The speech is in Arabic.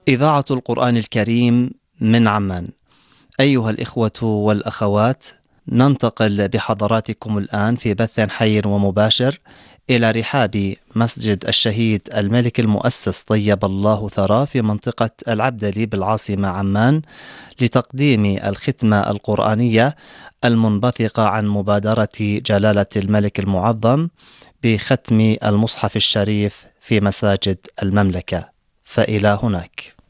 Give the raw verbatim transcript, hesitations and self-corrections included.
إذاعة القرآن الكريم من عمان. أيها الإخوة والأخوات، ننتقل بحضراتكم الآن في بث حي ومباشر إلى رحاب مسجد الشهيد الملك المؤسس طيب الله ثراه في منطقة العبدلي بالعاصمة عمان، لتقديم الختمة القرآنية المنبثقة عن مبادرة جلالة الملك المعظم بختم المصحف الشريف في مساجد المملكة. فإلى هناك.